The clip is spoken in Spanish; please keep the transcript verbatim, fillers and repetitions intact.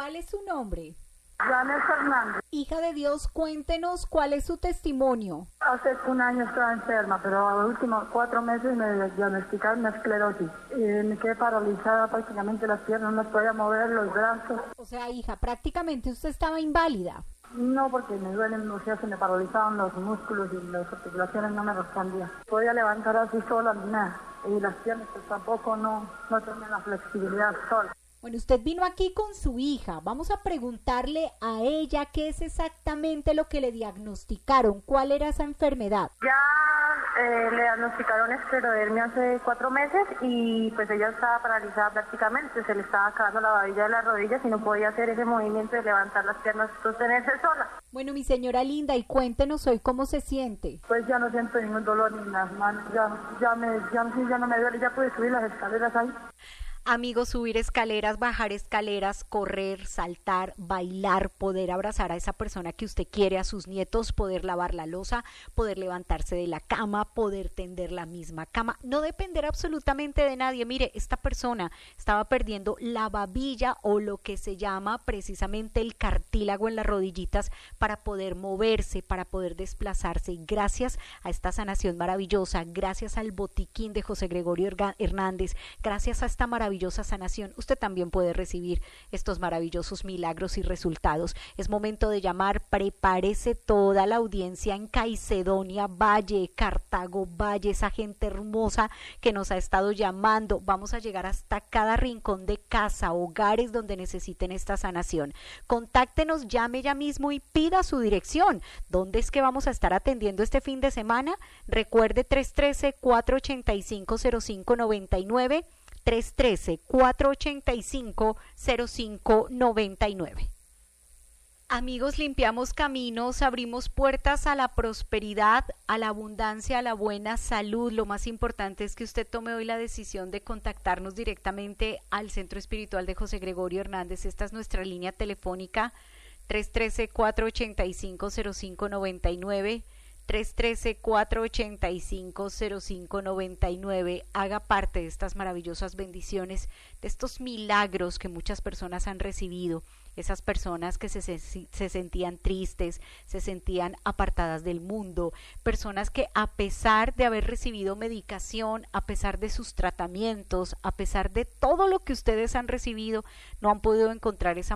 ¿Cuál es su nombre? Janet Fernández. Hija de Dios, cuéntenos cuál es su testimonio. Hace un año estaba enferma, pero a los últimos cuatro meses me diagnosticaron una esclerosis. Y me quedé paralizada, prácticamente las piernas, no podía mover los brazos. O sea, hija, prácticamente usted estaba inválida. No, porque me duelen, o sea, se me paralizaban los músculos y las articulaciones no me respondían. Podía levantar así sola ni nada. Y las piernas pues tampoco no, no tenían la flexibilidad sola. Bueno, usted vino aquí con su hija. Vamos a preguntarle a ella qué es exactamente lo que le diagnosticaron, cuál era esa enfermedad. Ya eh, le diagnosticaron esclerodermia hace cuatro meses y pues ella estaba paralizada prácticamente, se le estaba acabando la babilla de las rodillas y no podía hacer ese movimiento de levantar las piernas y sostenerse sola. Bueno, mi señora linda, y cuéntenos hoy cómo se siente. Pues ya no siento ningún dolor ni en las manos, ya, ya, me, ya, ya no me duele, ya pude subir las escaleras ahí. Amigos, subir escaleras, bajar escaleras, correr, saltar, bailar, poder abrazar a esa persona que usted quiere, a sus nietos, poder lavar la loza, poder levantarse de la cama, poder tender la misma cama, no depender absolutamente de nadie. Mire, esta persona estaba perdiendo la babilla o lo que se llama precisamente el cartílago en las rodillitas para poder moverse, para poder desplazarse. Y gracias a esta sanación maravillosa, gracias al botiquín de José Gregorio Hernández, gracias a esta maravillosa sanación, usted también puede recibir estos maravillosos milagros y resultados. Es momento de llamar, prepárese toda la audiencia en Caicedonia, Valle, Cartago, Valle, esa gente hermosa que nos ha estado llamando. Vamos a llegar hasta cada rincón de casa, hogares donde necesiten esta sanación. Contáctenos, llame ya mismo y pida su dirección. ¿Dónde es que vamos a estar atendiendo este fin de semana? Recuerde tres uno tres, cuatro ocho cinco, cero cinco nueve nueve, tres uno tres, cuatro ocho cinco, cero cinco nueve nueve. Amigos, limpiamos caminos, abrimos puertas a la prosperidad, a la abundancia, a la buena salud. Lo más importante es que usted tome hoy la decisión de contactarnos directamente al Centro Espiritual de José Gregorio Hernández. Esta es nuestra línea telefónica tres uno tres, cuatro ocho cinco, cero cinco nueve nueve. tres uno tres, cuatro ocho cinco, cero cinco nueve nueve. Haga parte de estas maravillosas bendiciones, de estos milagros que muchas personas han recibido. Esas personas que se, se, se sentían tristes, se sentían apartadas del mundo, personas que a pesar de haber recibido medicación, a pesar de sus tratamientos, a pesar de todo lo que ustedes han recibido, no han podido encontrar esa